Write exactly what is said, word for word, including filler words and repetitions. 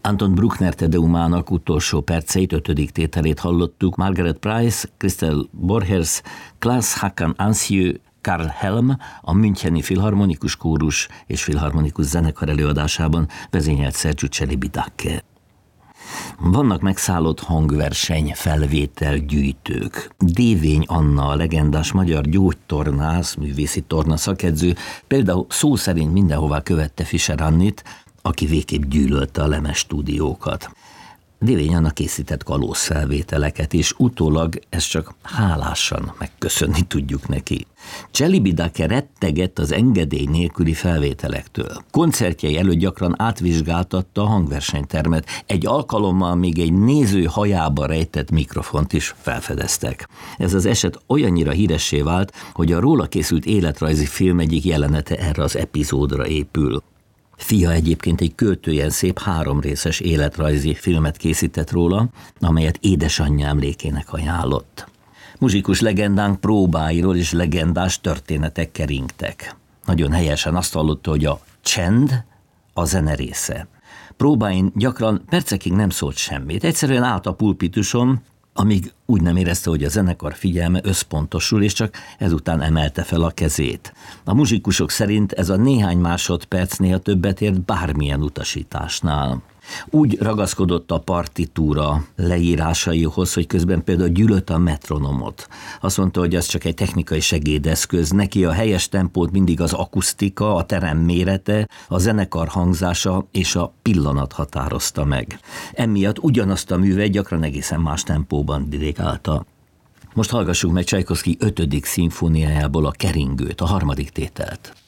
Anton Bruckner Te Deumának utolsó perceit, ötödik tételét hallottuk. Margaret Price, Christel Borchers, Klaas-Hakan Ansieu, Karl Helm a Müncheni Filharmonikus Kórus és Filharmonikus Zenekar előadásában vezényelt Sergiu Celibidache. Vannak megszállott hangverseny felvételgyűjtők. Dévény Anna, a legendás magyar gyógytornász, művészi torna szakedző, például szó szerint mindenhová követte Fischer Annit, aki végképp gyűlölte a lemezstúdiókat. Dévény Anna készített kalózfelvételeket, és utólag ezt csak hálásan megköszönni tudjuk neki. Celibidache rettegett az engedély nélküli felvételektől. Koncertjei előtt gyakran átvizsgáltatta a hangversenytermet. Egy alkalommal még egy néző hajába rejtett mikrofont is felfedeztek. Ez az eset olyannyira híressé vált, hogy a róla készült életrajzi film egyik jelenete erre az epizódra épül. Fia egyébként egy költőjen szép háromrészes életrajzi filmet készített róla, amelyet édesanyja emlékének ajánlott. Muzsikus legendánk próbáiról és legendás történetek keringtek. Nagyon helyesen azt hallotta, hogy a csend a zene része. Próbáin gyakran percekig nem szólt semmit, egyszerűen állt a pulpituson, amíg úgy nem érezte, hogy a zenekar figyelme összpontosul, és csak ezután emelte fel a kezét. A muzsikusok szerint ez a néhány másodpercnél többet ért bármilyen utasításnál. Úgy ragaszkodott a partitúra leírásaihoz, hogy közben például gyűlölte a metronomot. Azt mondta, hogy az csak egy technikai segédeszköz, neki a helyes tempót mindig az akusztika, a terem mérete, a zenekar hangzása és a pillanat határozta meg. Emiatt ugyanazt a művet gyakran egészen más tempóban dirigálta. Most hallgassuk meg Csajkovszky ötödik szimfóniájából a keringőt, a harmadik tételt.